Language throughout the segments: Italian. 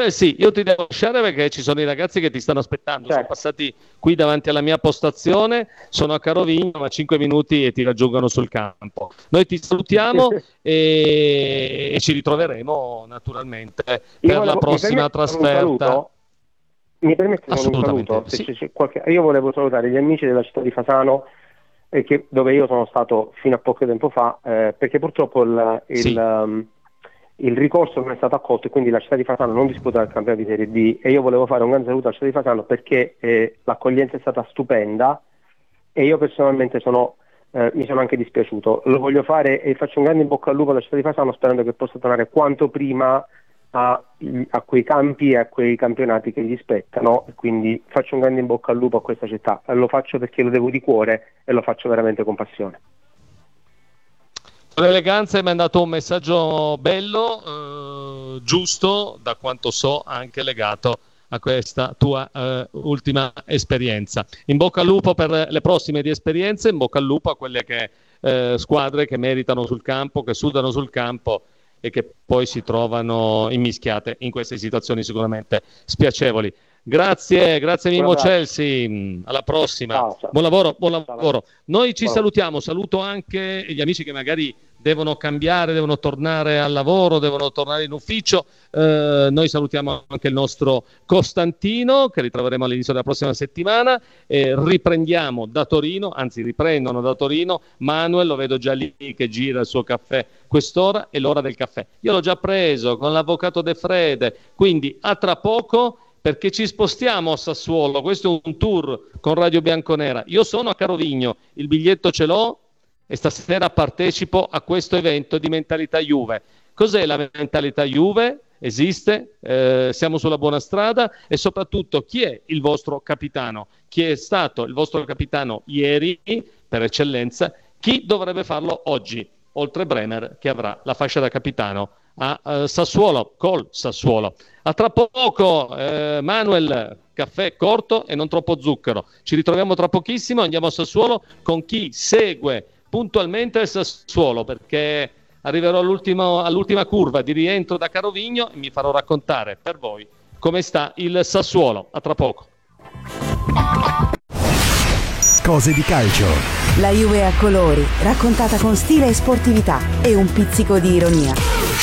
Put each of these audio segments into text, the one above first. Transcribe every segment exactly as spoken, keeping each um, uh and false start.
Chelsea, io ti devo lasciare perché ci sono i ragazzi che ti stanno aspettando. Certo. Sono passati qui davanti alla mia postazione, sono a Carovigno, ma cinque minuti e ti raggiungono sul campo. Noi ti salutiamo e, e ci ritroveremo naturalmente per volevo, la prossima trasferta. Mi permette un saluto? Se sì. c'è qualche... Io volevo salutare gli amici della città di Fasano, eh, che, dove io sono stato fino a poco tempo fa, eh, perché purtroppo il, il, sì. um, il ricorso non è stato accolto e quindi la città di Fasano non disputerà il campionato di Serie D, e io volevo fare un grande saluto alla città di Fasano perché eh, l'accoglienza è stata stupenda e io personalmente sono, eh, mi sono anche dispiaciuto. Lo voglio fare e faccio un grande in bocca al lupo alla città di Fasano, sperando che possa tornare quanto prima A, a quei campi e a quei campionati che gli spettano, e quindi faccio un grande in bocca al lupo a questa città. Lo faccio perché lo devo di cuore e lo faccio veramente con passione. Con eleganza mi hai dato un messaggio bello, eh, giusto, da quanto so anche legato a questa tua eh, ultima esperienza. In bocca al lupo per le prossime di esperienze, in bocca al lupo a quelle che, eh, squadre che meritano sul campo, che sudano sul campo e che poi si trovano immischiate in queste situazioni sicuramente spiacevoli. Grazie, grazie Mimmo Chelsea, alla prossima. Ciao, ciao. Buon lavoro, buon lavoro. Noi ci ciao. salutiamo, saluto anche gli amici che magari devono cambiare, devono tornare al lavoro, devono tornare in ufficio. Eh, noi salutiamo anche il nostro Costantino, che ritroveremo all'inizio della prossima settimana. Eh, riprendiamo da Torino, anzi riprendono da Torino. Manuel, lo vedo già lì che gira il suo caffè. Quest'ora è l'ora del caffè. Io l'ho già preso con l'avvocato De Frede, quindi a tra poco, perché ci spostiamo a Sassuolo. Questo è un tour con Radio Bianconera. Io sono a Carovigno, il biglietto ce l'ho e stasera partecipo a questo evento di Mentalità Juve. Cos'è la Mentalità Juve? Esiste, eh, siamo sulla buona strada, e soprattutto chi è il vostro capitano? Chi è stato il vostro capitano ieri, per eccellenza? Chi dovrebbe farlo oggi? Oltre Bremer, che avrà la fascia da capitano a uh, Sassuolo, col Sassuolo. A tra poco, eh, Manuel, caffè corto e non troppo zucchero. Ci ritroviamo tra pochissimo, andiamo a Sassuolo con chi segue puntualmente il Sassuolo, perché arriverò all'ultimo, all'ultima curva di rientro da Carovigno e mi farò raccontare per voi come sta il Sassuolo. A tra poco. Cose di calcio. La Juve a colori, raccontata con stile e sportività e un pizzico di ironia.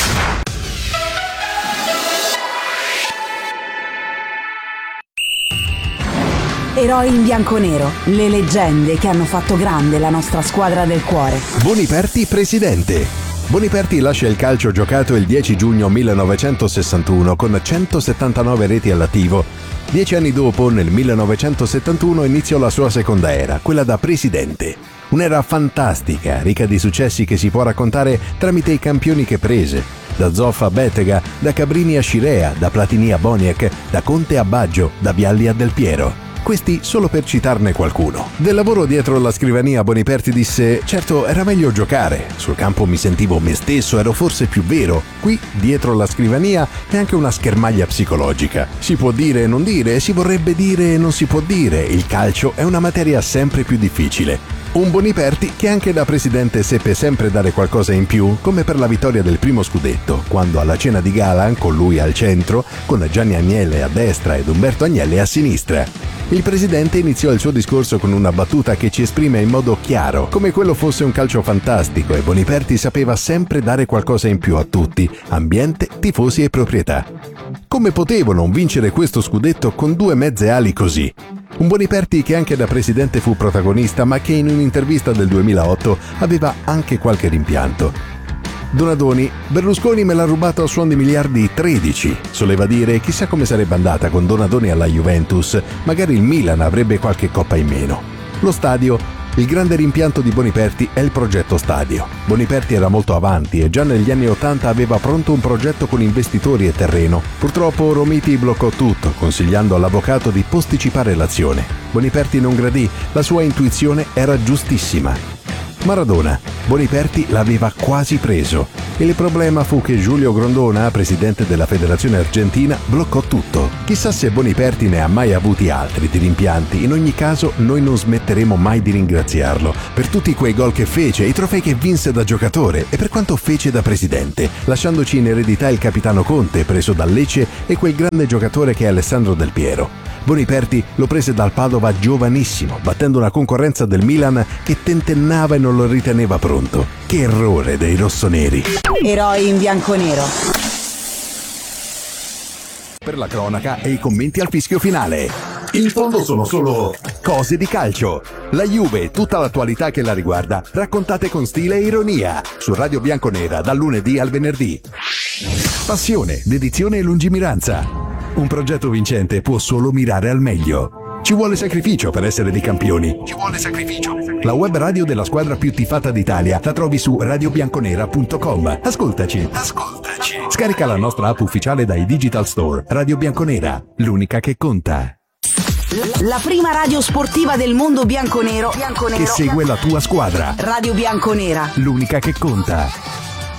Eroi in bianconero, le leggende che hanno fatto grande la nostra squadra del cuore. Boniperti presidente. Boniperti lascia il calcio giocato il dieci giugno millenovecentosessantuno con centosettantanove reti all'attivo. Dieci anni dopo, nel millenovecentosettantuno, iniziò la sua seconda era, quella da presidente. Un'era fantastica, ricca di successi che si può raccontare tramite i campioni che prese. Da Zoff a Bettega, da Cabrini a Scirea, da Platini a Boniek, da Conte a Baggio, da Vialli a Del Piero. Questi solo per citarne qualcuno. Del lavoro dietro la scrivania Boniperti disse: certo, era meglio giocare. Sul campo mi sentivo me stesso, ero forse più vero. Qui, dietro la scrivania, è anche una schermaglia psicologica. Si può dire e non dire, si vorrebbe dire e non si può dire. Il calcio è una materia sempre più difficile. Un Boniperti che anche da presidente seppe sempre dare qualcosa in più, come per la vittoria del primo scudetto, quando alla cena di gala, con lui al centro, con Gianni Agnelli a destra ed Umberto Agnelli a sinistra. Il presidente iniziò il suo discorso con una battuta che ci esprime in modo chiaro, come quello fosse un calcio fantastico, e Boniperti sapeva sempre dare qualcosa in più a tutti, ambiente, tifosi e proprietà. Come potevo non vincere questo scudetto con due mezze ali così? Un Boniperti che anche da presidente fu protagonista, ma che in un'intervista del duemilaotto aveva anche qualche rimpianto. Donadoni, Berlusconi me l'ha rubato a suon di miliardi tredici. Soleva dire: chissà come sarebbe andata con Donadoni alla Juventus, magari il Milan avrebbe qualche coppa in meno. Lo stadio, il grande rimpianto di Boniperti è il progetto stadio. Boniperti era molto avanti e già negli anni ottanta aveva pronto un progetto con investitori e terreno. Purtroppo Romiti bloccò tutto, consigliando all'avvocato di posticipare l'azione. Boniperti non gradì, la sua intuizione era giustissima. Maradona. Boniperti l'aveva quasi preso. Il problema fu che Giulio Grondona, presidente della federazione argentina, bloccò tutto. Chissà se Boniperti ne ha mai avuti altri di rimpianti. In ogni caso, noi non smetteremo mai di ringraziarlo per tutti quei gol che fece, i trofei che vinse da giocatore e per quanto fece da presidente, lasciandoci in eredità il capitano Conte, preso dal Lecce, e quel grande giocatore che è Alessandro Del Piero. Boniperti lo prese dal Padova giovanissimo, battendo una concorrenza del Milan che tentennava e non lo riteneva pronto. Che errore dei rossoneri! Eroi in bianconero. Per la cronaca e i commenti al fischio finale. In fondo sono solo cose di calcio. La Juve e tutta l'attualità che la riguarda, raccontate con stile e ironia, su Radio Bianconera dal lunedì al venerdì. Passione, dedizione e lungimiranza. Un progetto vincente può solo mirare al meglio. Ci vuole sacrificio per essere dei campioni. Ci vuole sacrificio. La web radio della squadra più tifata d'Italia la trovi su radio bianconera punto com. Ascoltaci. Ascoltaci. Scarica la nostra app ufficiale dai Digital Store. Radio Bianconera, l'unica che conta. La prima radio sportiva del mondo bianconero, bianconero che segue la tua squadra. Radio Bianconera, l'unica che conta.